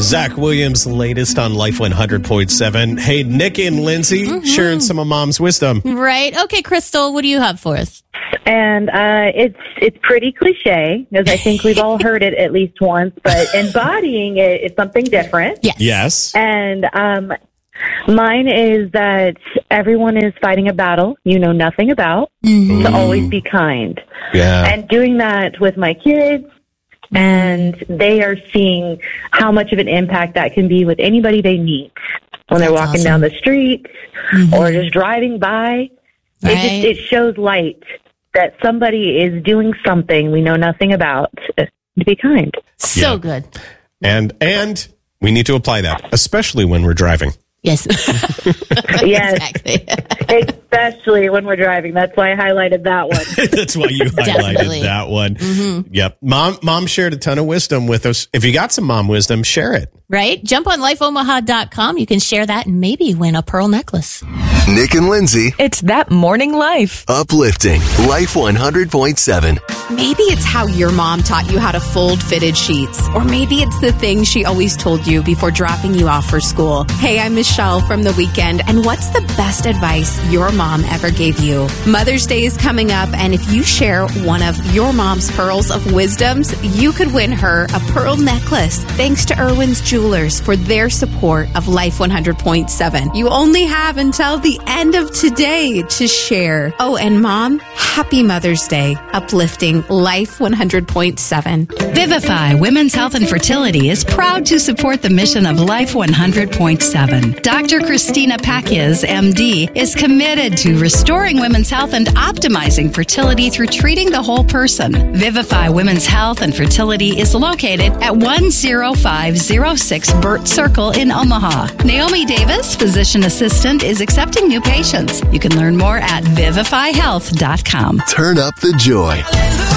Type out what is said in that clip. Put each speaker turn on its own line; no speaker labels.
Zach Williams, latest on Life 100.7. Hey, Nick and Lindsay, sharing some of Mom's wisdom.
Right. Okay, Crystal, what do you have for us?
And it's pretty cliche, because I think we've all heard it at least once, but embodying it is something different.
Yes.
And mine is that everyone is fighting a battle you know nothing about, to always be kind.
Yeah.
And doing that with my kids, and they are seeing how much of an impact that can be with anybody they meet when they're walking down the street or just driving by.
Right.
It shows light that somebody is doing something we know nothing about, to be kind.
So good.
And we need to apply that, especially when we're driving.
Yes.
Yes.
Exactly.
Especially when we're driving. That's why I highlighted that one.
That's why you highlighted that one. Yep. Mom shared a ton of wisdom with us. If you got some mom wisdom, share it.
Right? Jump on lifeomaha.com. You can share that and maybe win a pearl necklace.
Nick and Lindsay.
It's That Morning Life.
Uplifting Life 100.7.
Maybe it's how your mom taught you how to fold fitted sheets. Or maybe it's the thing she always told you before dropping you off for school. Hey, I'm Michelle from The Weekend, and what's the best advice your mom ever gave you? Mother's Day is coming up, and if you share one of your mom's pearls of wisdoms, you could win her a pearl necklace. Thanks to Irwin's Jewelers for their support of Life 100.7. You only have until the end of today to share. Oh, and Mom, happy Mother's Day. Uplifting Life 100.7.
Vivify Women's Health and Fertility is proud to support the mission of Life 100.7. Dr. Christina Pacquias, MD, is committed to restoring women's health and optimizing fertility through treating the whole person. Vivify Women's Health and Fertility is located at 10506 Burt Circle in Omaha. Naomi Davis, physician assistant, is accepting new patients. You can learn more at vivifyhealth.com.
Turn up the joy.